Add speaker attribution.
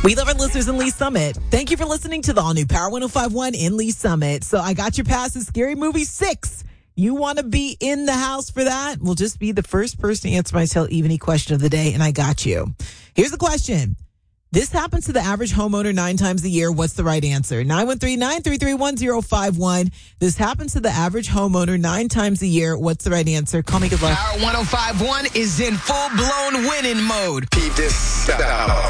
Speaker 1: We love our listeners in Lee Summit. Thank you for listening to the all-new Power 105.1 in Lee Summit. So I got your pass to Scary Movie 6. You want to be in the house for that? We'll just be the first person to answer my Tell Evany question of the day, and I got you. Here's the question. This happens to the average homeowner 9 times a year. What's the right answer? 913-933-1051. This happens to the average homeowner 9 times a year. What's the right answer? Call me. Good luck.
Speaker 2: Power 105.1 is in full-blown winning mode.
Speaker 3: Keep this out.